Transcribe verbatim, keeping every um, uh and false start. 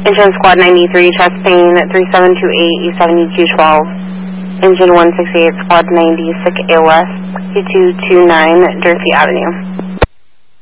Engine Squad ninety-three, chest pain at three seven two eight, East Avenue Q twelve. Engine one sixty-eight, Squad ninety, sick A L S, two two two nine, Durfee Avenue.